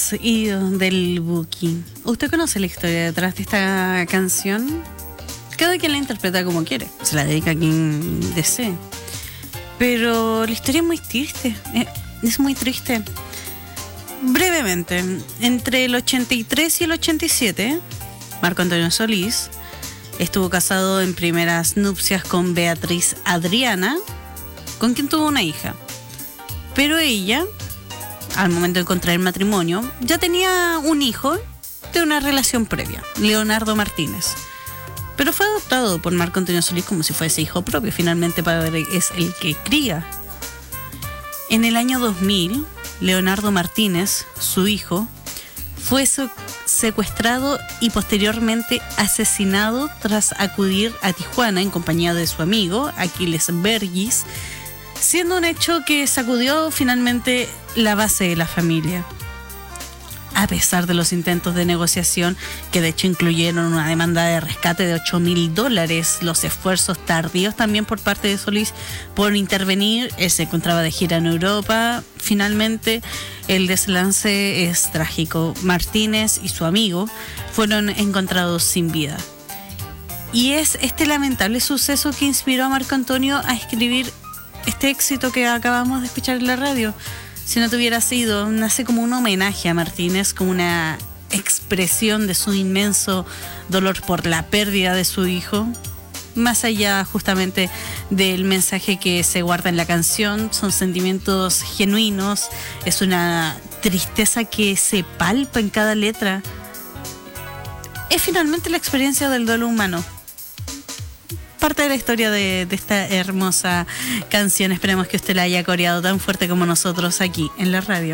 Dios y del Buki. ¿Usted conoce la historia detrás de esta canción? Cada quien la interpreta como quiere, se la dedica a quien desee. Pero la historia es muy triste, es muy triste. Brevemente, entre el 83 y el 87, Marco Antonio Solís estuvo casado en primeras nupcias con Beatriz Adriana, con quien tuvo una hija. Pero ella, al momento de contraer matrimonio, ya tenía un hijo de una relación previa, Leonardo Martínez. Pero fue adoptado por Marco Antonio Solís como si fuese hijo propio. Finalmente, padre es el que cría. En el año 2000, Leonardo Martínez, su hijo, fue secuestrado y posteriormente asesinado tras acudir a Tijuana en compañía de su amigo, Aquiles Vergis, siendo un hecho que sacudió finalmente la base de la familia. A pesar de los intentos de negociación, que de hecho incluyeron una demanda de rescate de $8,000, los esfuerzos tardíos también por parte de Solís por intervenir, él se encontraba de gira en Europa. Finalmente, el desenlace es trágico. Martínez y su amigo fueron encontrados sin vida. Y es este lamentable suceso que inspiró a Marco Antonio a escribir este éxito que acabamos de escuchar en la radio. Si no tuviera sido, nace como un homenaje a Martínez, como una expresión de su inmenso dolor por la pérdida de su hijo. Más allá justamente del mensaje que se guarda en la canción, son sentimientos genuinos, es una tristeza que se palpa en cada letra. Es finalmente la experiencia del duelo humano. Parte de la historia de esta hermosa canción. Esperemos que usted la haya coreado tan fuerte como nosotros aquí en la radio.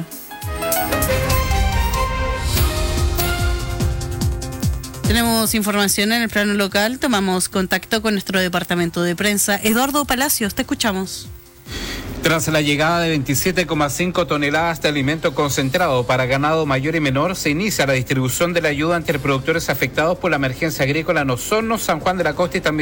Tenemos información en el plano local. Tomamos contacto con nuestro departamento de prensa. Eduardo Palacios, te escuchamos. Tras la llegada de 27,5 toneladas de alimento concentrado para ganado mayor y menor, se inicia la distribución de la ayuda entre productores afectados por la emergencia agrícola en Osorno, San Juan de la Costa y también